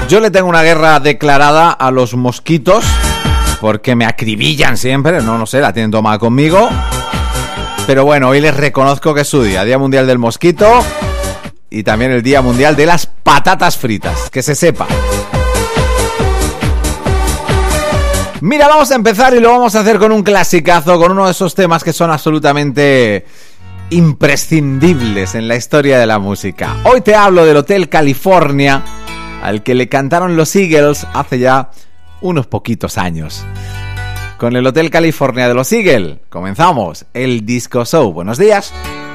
Yo le tengo una guerra declarada a los mosquitos porque me acribillan siempre, no sé, la tienen tomada conmigo. Pero bueno, hoy les reconozco que es su día, Día Mundial del Mosquito y también el Día Mundial de las Patatas Fritas, que se sepa. Mira, vamos a empezar y lo vamos a hacer con un clasicazo, con uno de esos temas que son absolutamente imprescindibles en la historia de la música. Hoy te hablo del Hotel California, al que le cantaron los Eagles hace ya unos poquitos años. Con el Hotel California de los Eagles comenzamos el Disco Show. Buenos días.